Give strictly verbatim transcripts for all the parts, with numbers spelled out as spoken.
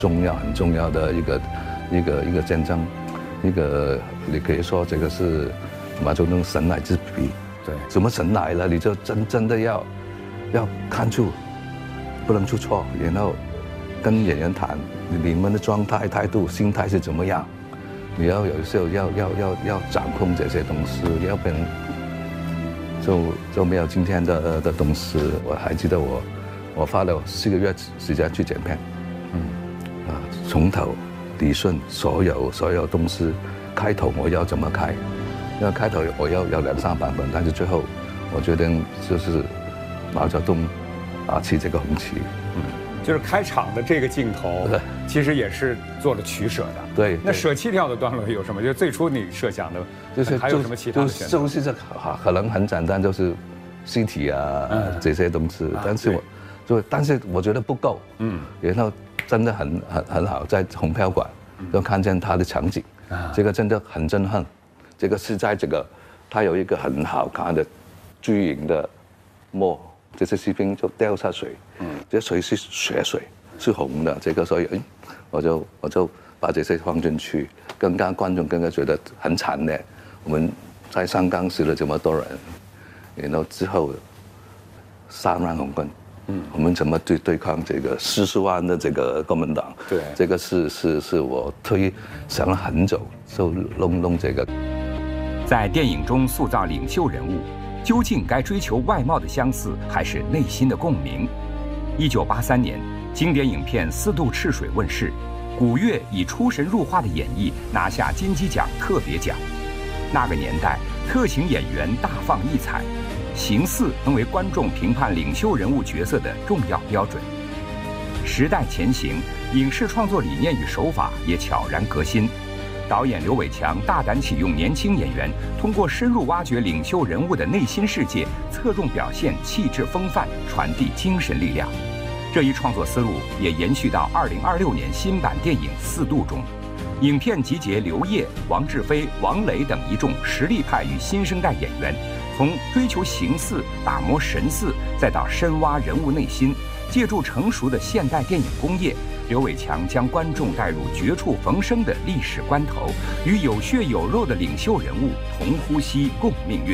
重要很重要的一个一个一个见证，一个你可以说这个是马中东神来之笔。 对， 什么神来了，你就真真的要要看住，不能出错，然后跟演员谈你们的状态、态度、心态是怎么样，你要有时候要要要要掌控这些东西，要不然就就没有今天的的东西。我还记得我我花了四个月时间去剪片，嗯，啊，从头理顺所有所有东西，开头我要怎么开。因为开头我要要两三版本，但是最后我决定就是毛泽东啊骑这个红旗， 嗯，就是开场的这个镜头，其实也是做了取舍的。 对， 那舍弃掉的段落有什么？就最初你设想的， 就是还有什么其他的选择？ 就是这可能很简单，就是尸体啊、嗯、这些东西，但是我就但是我觉得不够，嗯，然后真的很很很好，在红票馆就看见他的场景，啊，这个真的很震撼。这个是在这个，它有一个很好看的巨型的墨，这些士兵就掉下水，嗯，这水是血水，是红的，这个所以，哎，我就我就把这些放进去，更加观众更加觉得很惨烈。我们在上岗死了这么多人，然后之后三万红军，嗯，我们怎么对对抗这个四十万的这个国民党？ 对， 这个是是是我推想了很久，就弄弄这个。 在电影中塑造领袖人物，究竟该追求外貌的相似，还是内心的共鸣？一九八三年，经典影片《四渡赤水》问世，古月以出神入化的演绎拿下金鸡奖特别奖。那个年代，特型演员大放异彩，形似能为观众评判领袖人物角色的重要标准。时代前行，影视创作理念与手法也悄然革新。导演刘伟强大胆启用年轻演员，通过深入挖掘领袖人物的内心世界，侧重表现气质风范，传递精神力量。这一创作思路也延续到二零二六年新版电影《四渡》中。影片集结刘烨、王志飞、王磊等一众实力派与新生代演员，从追求形似、打磨神似，再到深挖人物内心，借助成熟的现代电影工业。刘伟强将观众带入绝处逢生的历史关头，与有血有肉的领袖人物同呼吸共命运。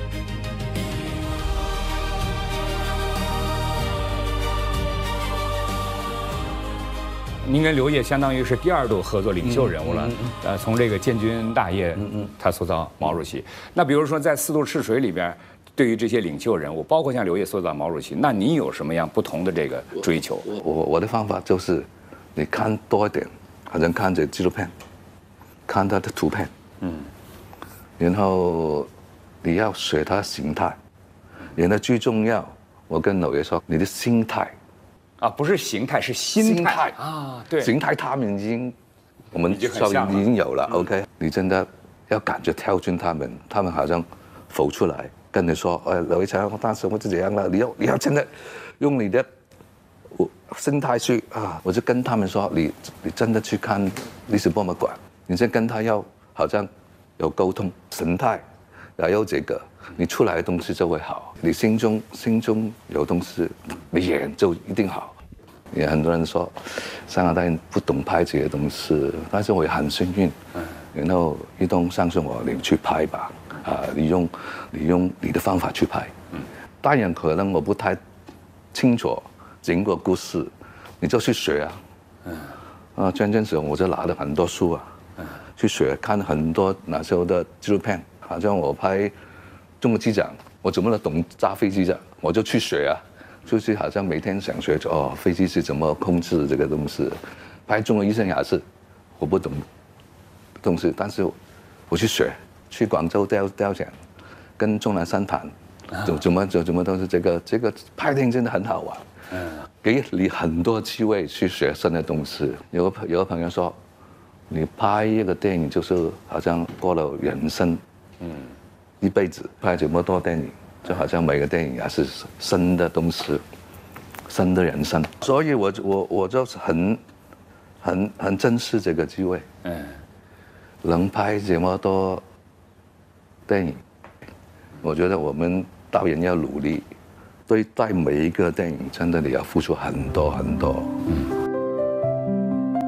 您跟刘烨相当于是第二度合作领袖人物了，嗯嗯、呃，从这个建军大业，嗯嗯，他塑造毛主席。那比如说在《四渡赤水》里边，对于这些领袖人物，包括像刘烨塑造毛主席，那你有什么样不同的这个追求？ 我我我的方法就是。你看多一点，好像看这纪录片，看他的图片，嗯，然后你要学他的形态，然后最重要，我跟老爷说，你的心态， 啊，不是形态，是心态啊，对， 形态他们已经，我们说已经有了 ，OK， 你真的要感觉跳进他们，他们好像浮出来，跟你说，哎，老爷强，我当时我是这样了，你要你要真的用你的。我心态去啊，我就跟他们说，你你真的去看历史博物馆，你先跟他要好像有沟通，神态，然后这个，你出来的东西就会好。你心中心中有东西，你演就一定好。也很多人说，香港导演不懂拍这些东西，但是我也很幸运，然后一东相信我，你去拍吧，啊，你用你用你的方法去拍。当然可能我不太清楚。整个故事，你就去学啊，嗯，啊，真正时候我就拿了很多书啊，嗯，去学，看很多那时候的纪录片，好像我拍中国机长，我怎么能懂炸飞机的，我就去学啊，就是好像每天想学哦，飞机是怎么控制这个东西，拍中国医生也是，我不懂东西，但是我去学，去广州雕雕像，跟钟南山谈，怎怎么怎怎么都是这个这个拍电影真的很好玩。嗯，给你很多机会去学新的东西。有个有个朋友说，你拍一个电影就是好像过了人生，嗯，一辈子拍这么多电影，就好像每个电影也是新的东西，新的人生。所以我我我就是很很很珍视这个机会，嗯，能拍这么多电影，我觉得我们导演要努力。对待每一个电影，真的你要付出很多很多。嗯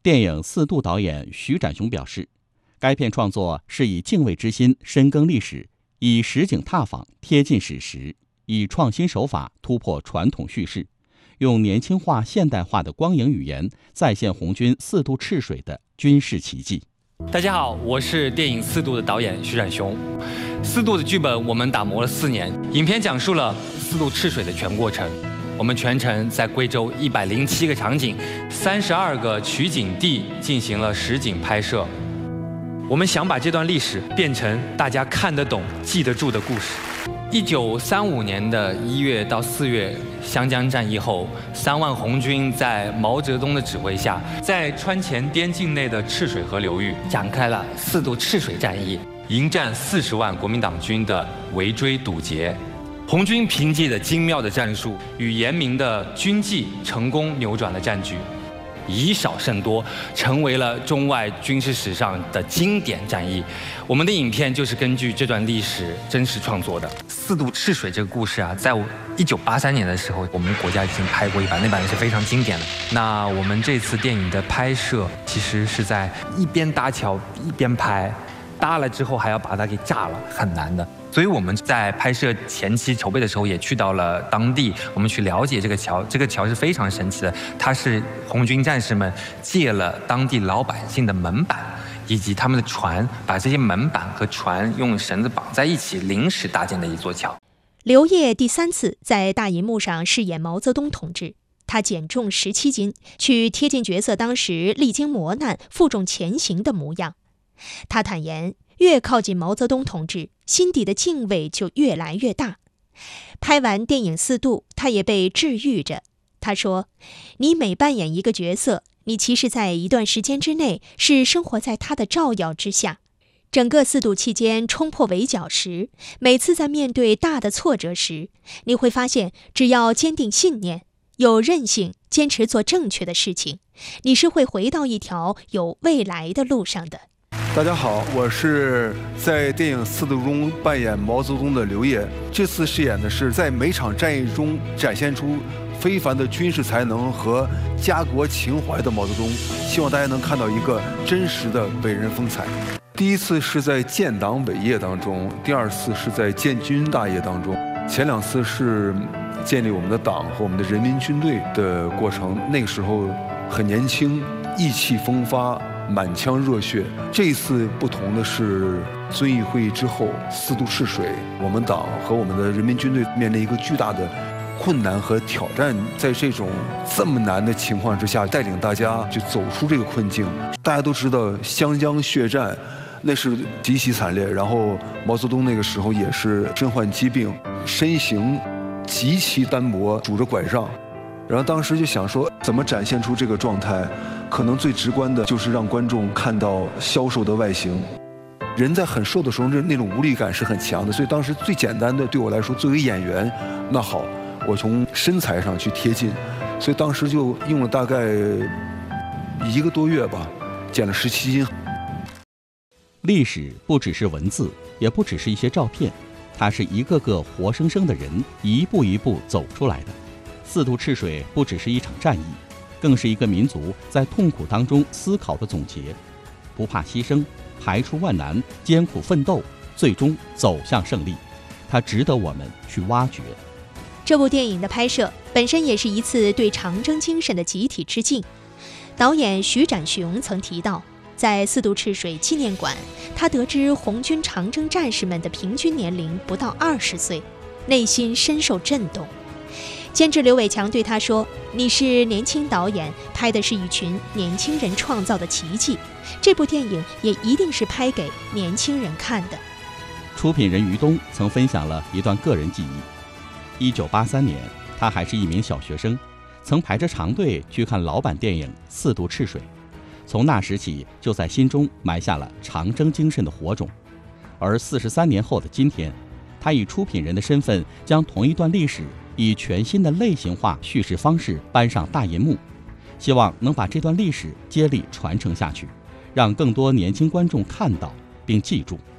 电影《四渡》导演徐展雄表示，该片创作是以敬畏之心深耕历史，以实景踏访贴近史实，以创新手法突破传统叙事，用年轻化现代化的光影语言再现红军四渡赤水的军事奇迹。 大家好，我是电影《四渡》的导演徐展雄。《四渡》的剧本我们打磨了四年，影片讲述了四渡赤水的全过程。我们全程在贵州一百零七个场景、三十二个取景地进行了实景拍摄。我们想把这段历史变成大家看得懂、记得住的故事。一九三五年的一月到四月，湘江战役后，三万红军在毛泽东的指挥下，在川黔边境内的赤水河流域展开了四渡赤水战役，迎战四十万国民党军的围追堵截。红军凭借着精妙的战术与严明的军纪，成功扭转了战局，以少胜多，成为了中外军事史上的经典战役。我们的影片就是根据这段历史真实创作的。四渡赤水这个故事啊，在我一九八三年的时候，我们国家已经拍过一版，那版是非常经典的。那我们这次电影的拍摄，其实是在一边搭桥一边拍，搭了之后还要把它给炸了，很难的。所以我们在拍摄前期筹备的时候，也去到了当地，我们去了解这个桥。这个桥是非常神奇的，它是红军战士们借了当地老百姓的门板以及他们的船，把这些门板和船用绳子绑在一起，临时搭建的一座桥。 刘烨第三次在大银幕上饰演毛泽东同志，他减重十七斤，去贴近角色当时历经磨难、负重前行的模样。他坦言，越靠近毛泽东同志，心底的敬畏就越来越大。拍完电影《四渡》，他也被治愈着。他说，你每扮演一个角色，你其实在一段时间之内是生活在他的照耀之下。整个四渡期间冲破围剿时，每次在面对大的挫折时，你会发现，只要坚定信念，有韧性，坚持做正确的事情，你是会回到一条有未来的路上的。 大家好，我是在电影《四渡》中扮演毛泽东的刘烨。这次饰演的是在每场战役中展现出非凡的军事才能和家国情怀的毛泽东，希望大家能看到一个真实的伟人风采。第一次是在建党伟业当中，第二次是在建军大业当中。前两次是建立我们的党和我们的人民军队的过程，那个时候很年轻，意气风发，满腔热血。这一次不同的是，遵义会议之后，四渡赤水，我们党和我们的人民军队面临一个巨大的困难和挑战。在这种这么难的情况之下，带领大家去走出这个困境。大家都知道湘江血战，那是极其惨烈。然后毛泽东那个时候也是身患疾病，身形极其单薄，拄着拐杖。然后当时就想说，怎么展现出这个状态？可能最直观的就是让观众看到消瘦的外形。人在很瘦的时候，那那种无力感是很强的。所以当时最简单的，对我来说，作为演员，那好，我从身材上去贴近。所以当时就用了大概一个多月吧，减了十七斤。 历史不只是文字，也不只是一些照片，它是一个个活生生的人，一步一步走出来的。四渡赤水不只是一场战役，更是一个民族在痛苦当中思考的总结，不怕牺牲，排除万难，艰苦奋斗，最终走向胜利。它值得我们去挖掘。 这部电影的拍摄本身也是一次对长征精神的集体致敬。导演徐展雄曾提到，在四渡赤水纪念馆，他得知红军长征战士们的平均年龄不到二十岁，内心深受震动。监制刘伟强对他说，你是年轻导演，拍的是一群年轻人创造的奇迹，这部电影也一定是拍给年轻人看的。 出品人于东曾分享了一段个人记忆。一九八三年，他还是一名小学生，曾排着长队去看老版电影《四渡赤水》，从那时起就在心中埋下了长征精神的火种。而四十三年后的今天，他以出品人的身份，将同一段历史以全新的类型化叙事方式搬上大银幕，希望能把这段历史接力传承下去，让更多年轻观众看到并记住。